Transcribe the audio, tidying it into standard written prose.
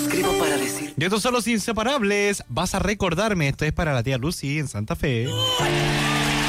escribo para decir. Y estos son los inseparables. Vas a recordarme. Esto es para la tía Lucy en Santa Fe.